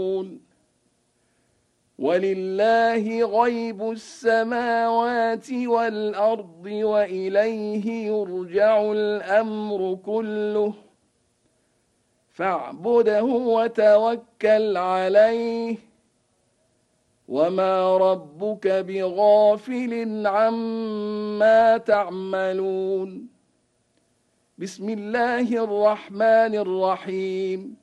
ولله غيب السماوات والأرض وإليه يرجع الأمر كله فاعبده وتوكل عليه وما ربك بغافل عما تعملون. بسم الله الرحمن الرحيم.